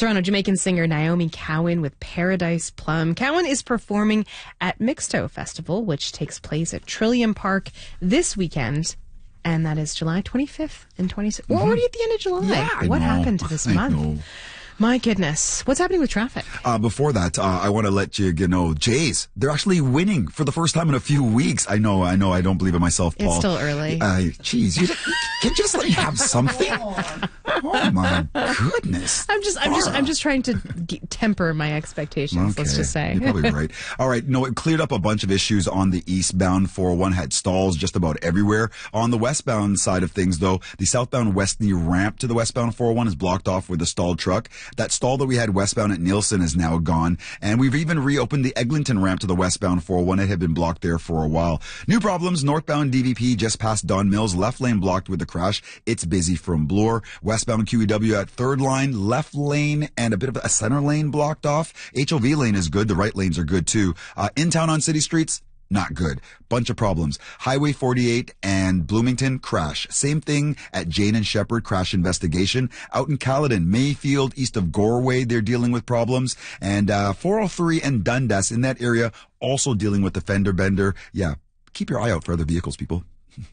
Toronto Jamaican singer Naomi Cowan with Paradise Plum. Cowan is performing at Mixto Festival, which takes place at Trillium Park this weekend. And that is July 25th and 26th. We're already at the end of July. Yeah, what happened to this month? My goodness. What's happening with traffic? Before that, I want to let you know, Jays, they're actually winning for the first time in a few weeks. I know. I don't believe it myself, Paul. It's still early. Jeez, you can just let me have something? Oh my goodness. I'm just trying to temper my expectations, let's just say. You're probably right. All right. No, it cleared up a bunch of issues on the eastbound 401, had stalls just about everywhere. On the westbound side of things, though, the southbound Westney ramp to the westbound 401 is blocked off with a stalled truck. That stall that we had westbound at Nielsen is now gone. And we've even reopened the Eglinton ramp to the westbound 401. It had been blocked there for a while. New problems, northbound DVP just past Don Mills, left lane blocked with the crash. It's busy from Bloor. Westbound QEW at third line, left lane, and a bit of a center lane blocked off. HOV lane is good. The right lanes are good too. In town on city streets, not good. Bunch of problems. Highway 48 and Bloomington, crash. Same thing at Jane and Shepherd, crash investigation. Out in Caledon, Mayfield, east of Goreway, they're dealing with problems. And 403 and Dundas in that area, also dealing with the fender bender. Yeah, keep your eye out for other vehicles, people.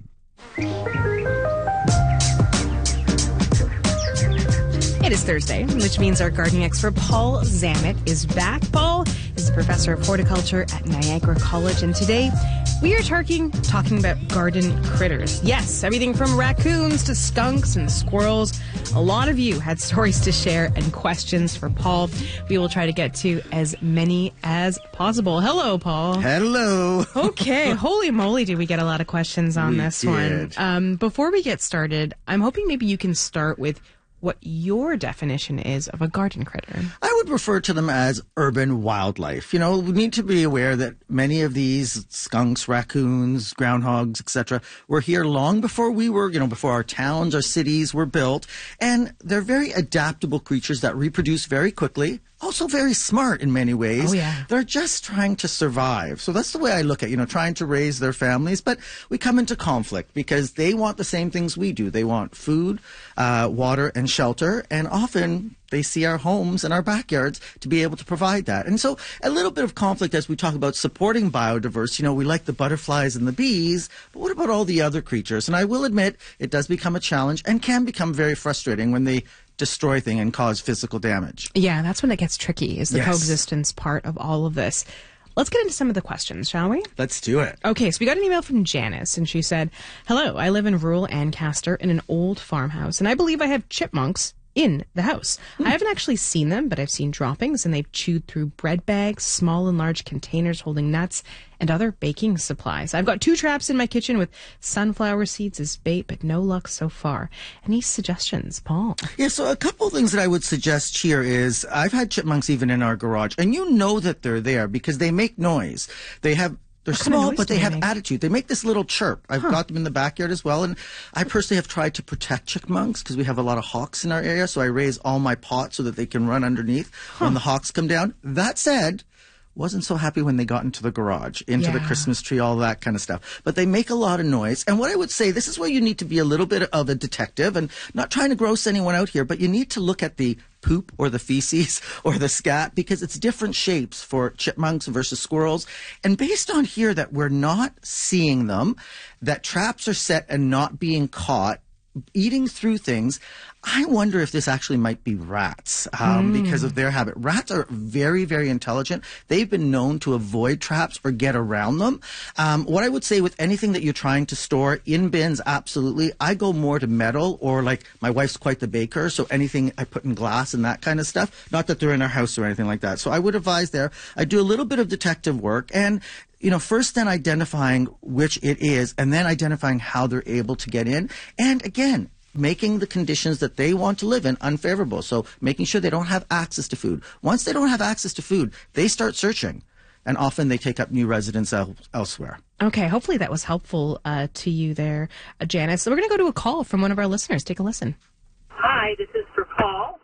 It is Thursday, which means our gardening expert Paul Zammit is back. Paul is a professor of horticulture at Niagara College, and today we are talking about garden critters. Yes, everything from raccoons to skunks and squirrels. A lot of you had stories to share and questions for Paul. We will try to get to as many as possible. Hello, Paul. Hello. Okay, holy moly, did we get a lot of questions on this one. Before we get started, I'm hoping maybe you can start with what your definition is of a garden critter. I would refer to them as urban wildlife. You know, we need to be aware that many of these skunks, raccoons, groundhogs, etc., were here long before we were, before our towns, our cities were built. And they're very adaptable creatures that reproduce very quickly. Also very smart in many ways. Oh, yeah. They're just trying to survive. So that's the way I look at, trying to raise their families. But we come into conflict because they want the same things we do. They want food, water, and shelter. And often they see our homes and our backyards to be able to provide that. And so a little bit of conflict as we talk about supporting biodiversity. We like the butterflies and the bees, but what about all the other creatures? And I will admit it does become a challenge and can become very frustrating when they destroy things and cause physical damage. Yeah, that's when it gets tricky, is the coexistence part of all of this. Let's get into some of the questions, shall we? Let's do it. Okay, so we got an email from Janice, and she said, "Hello, I live in rural Ancaster in an old farmhouse, and I believe I have chipmunks in the house. I haven't actually seen them, but I've seen droppings, and they've chewed through bread bags, small and large containers holding nuts, and other baking supplies. I've got 2 traps in my kitchen with sunflower seeds as bait, but no luck so far. Any suggestions, Paul?" Yeah, so a couple of things that I would suggest here is I've had chipmunks even in our garage, and you know that they're there because they make noise. They're small, but they have attitude. They make this little chirp. I've got them in the backyard as well. And I personally have tried to protect chipmunks because we have a lot of hawks in our area. So I raise all my pots so that they can run underneath when the hawks come down. That said, wasn't so happy when they got into the garage, into the Christmas tree, all that kind of stuff. But they make a lot of noise. And what I would say, this is where you need to be a little bit of a detective and not trying to gross anyone out here, but you need to look at the poop or the feces or the scat because it's different shapes for chipmunks versus squirrels. And based on here that we're not seeing them, that traps are set and not being caught, eating through things, I wonder if this actually might be rats because of their habit. Rats are very, very intelligent. They've been known to avoid traps or get around them. What I would say with anything that you're trying to store in bins, absolutely. I go more to metal or like my wife's quite the baker, so anything I put in glass and that kind of stuff. Not that they're in our house or anything like that. So I would advise there. I do a little bit of detective work and first then identifying which it is and then identifying how they're able to get in. And again, making the conditions that they want to live in unfavorable. So making sure they don't have access to food. Once they don't have access to food, they start searching. And often they take up new residence elsewhere. Okay, hopefully that was helpful to you there, Janice. So we're going to go to a call from one of our listeners. Take a listen. Hi, this is for Paul.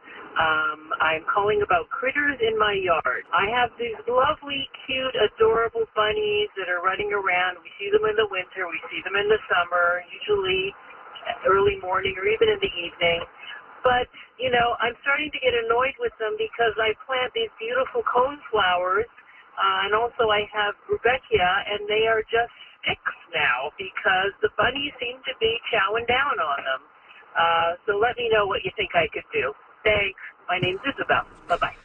I'm calling about critters in my yard. I have these lovely, cute, adorable bunnies that are running around. We see them in the winter. We see them in the summer, usually early morning or even in the evening. But, I'm starting to get annoyed with them because I plant these beautiful cone flowers, and also I have rudbeckia, and they are just sticks now because the bunnies seem to be chowing down on them. So let me know what you think I could do. Thanks. My name's Isabel. Bye-bye.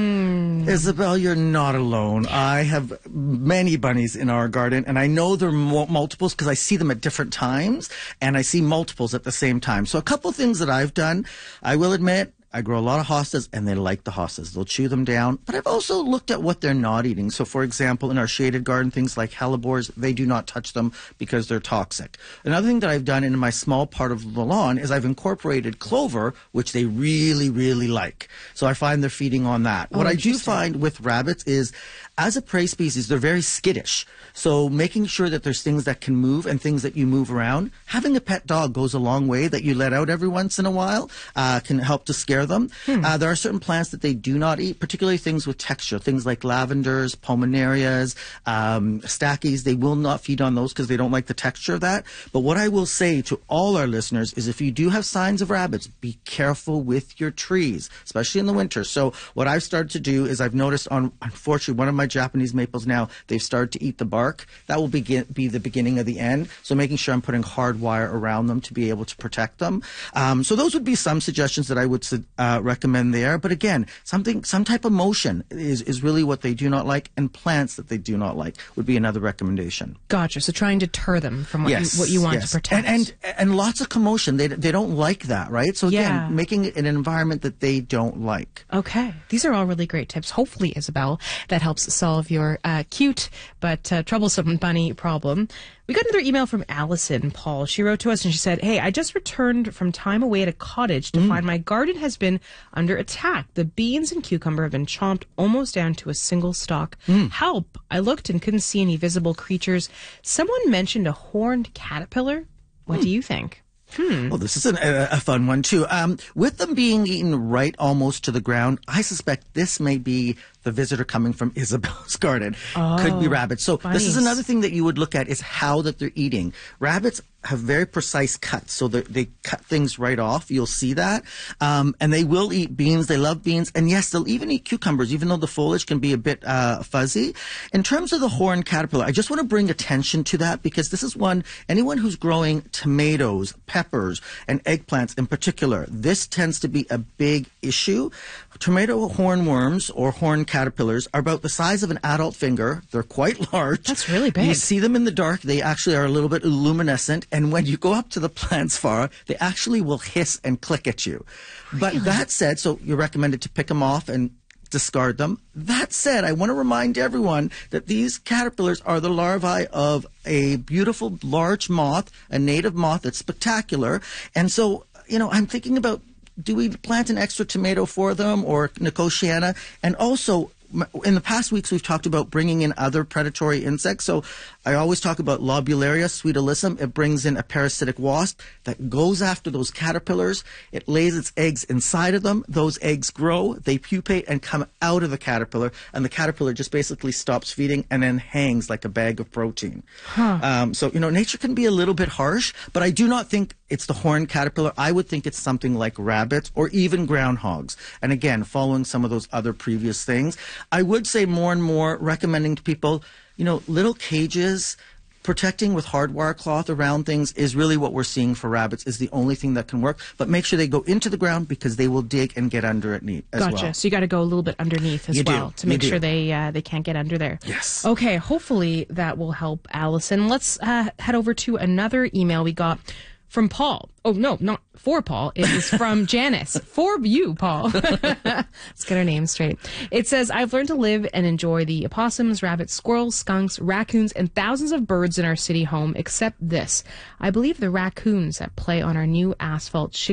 Isabel, you're not alone. I have many bunnies in our garden, and I know there are multiples because I see them at different times, and I see multiples at the same time. So a couple of things that I've done, I will admit, I grow a lot of hostas, and they like the hostas. They'll chew them down. But I've also looked at what they're not eating. So, for example, in our shaded garden, things like hellebores, they do not touch them because they're toxic. Another thing that I've done in my small part of the lawn is I've incorporated clover, which they really, really like. So I find they're feeding on that. What I do find with rabbits is, as a prey species, they're very skittish. So making sure that there's things that can move and things that you move around. Having a pet dog goes a long way that you let out every once in a while can help to scare them. There are certain plants that they do not eat, particularly things with texture, things like lavenders, pulmonarias, stackies. They will not feed on those because they don't like the texture of that. But what I will say to all our listeners is if you do have signs of rabbits, be careful with your trees, especially in the winter. So what I've started to do is I've noticed unfortunately, one of my Japanese maples now, they've started to eat the bark. That will be the beginning of the end. So making sure I'm putting hard wire around them to be able to protect them. So those would be some suggestions that I would recommend there. But again, some type of motion is really what they do not like, and plants that they do not like would be another recommendation. Gotcha. So try and deter them from what you want to protect. And lots of commotion. They don't like that, right? So again, making it an environment that they don't like. Okay. These are all really great tips. Hopefully, Isabel, that helps solve your cute but troublesome bunny problem. We got another email from Allison, Paul. She wrote to us and she said, "Hey, I just returned from time away at a cottage to find my garden has been under attack. The beans and cucumber have been chomped almost down to a single stalk. Help! I looked and couldn't see any visible creatures. Someone mentioned a horned caterpillar. What do you think?" Well, this is a fun one, too. With them being eaten right almost to the ground, I suspect this may be the visitor coming from Isabel's garden. Could be rabbits. So this is another thing that you would look at is how that they're eating. Rabbits have very precise cuts, so they cut things right off. You'll see that. And they will eat beans. They love beans. And yes, they'll even eat cucumbers, even though the foliage can be a bit fuzzy. In terms of the horned caterpillar, I just want to bring attention to that because this is anyone who's growing tomatoes, peppers, and eggplants in particular, this tends to be a big issue. Tomato hornworms or horned caterpillars are about the size of an adult finger. They're quite large. That's really big. You see them in the dark. They actually are a little bit luminescent. And when you go up to the plant's far, they actually will hiss and click at you. But that said, so you're recommended to pick them off and discard them. That said, I want to remind everyone that these caterpillars are the larvae of a beautiful large moth, a native moth that's spectacular. And so, I'm thinking about, do we plant an extra tomato for them or Nicotiana? And also, in the past weeks, we've talked about bringing in other predatory insects. So I always talk about Lobularia sweet alyssum. It brings in a parasitic wasp that goes after those caterpillars. It lays its eggs inside of them. Those eggs grow, they pupate and come out of the caterpillar. And the caterpillar just basically stops feeding and then hangs like a bag of protein. So, nature can be a little bit harsh, but I do not think it's the horned caterpillar. I would think it's something like rabbits or even groundhogs. And again, following some of those other previous things, I would say more and more recommending to people, little cages, protecting with hardwire cloth around things is really what we're seeing for rabbits is the only thing that can work. But make sure they go into the ground because they will dig and get under it as well. Gotcha. So you got to go a little bit underneath as well to make sure they can't get under there. Yes. Okay. Hopefully that will help, Allison. Let's head over to another email we got from Paul. Oh, no, not for Paul. It is from Janice. For you, Paul. Let's get our name straight. It says, "I've learned to live and enjoy the opossums, rabbits, squirrels, skunks, raccoons, and thousands of birds in our city home, except this. I believe the raccoons that play on our new asphalt shingle